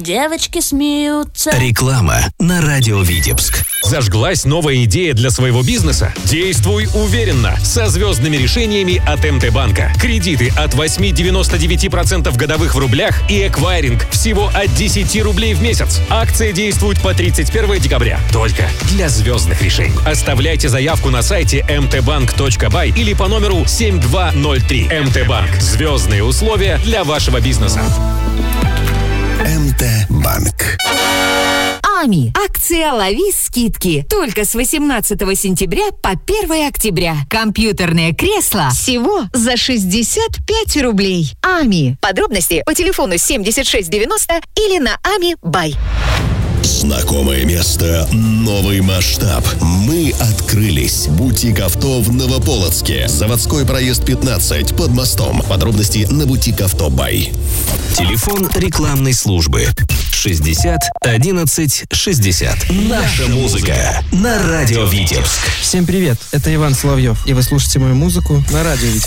девочки смеются. Реклама на радио Витебск. Зажглась новая идея для своего бизнеса? Действуй уверенно, со звездными решениями от МТ-банка. Кредиты от 8,99% годовых в рублях и эквайринг всего от 10 рублей в месяц. Акция действует по 31 декабря. Только для звездных решений. Оставляйте заявку на сайте mtbank.by или по номеру 7203. МТ-банк. Звездные условия для вашего бизнеса. МТ-банк. АМИ. Акция «Лови скидки». Только с 18 сентября по 1 октября. Компьютерное кресло всего за 65 рублей. АМИ. Подробности по телефону 7690 или на АМИ Бай. Знакомое место, новый масштаб. Мы открылись. Бутик авто в Новополоцке. Заводской проезд 15 под мостом. Подробности на бутик авто Бай. Телефон рекламной службы 60 11 60. Наша музыка на радио Витебск. Всем привет, это Иван Соловьев, и вы слушаете мою музыку на радио Витебск.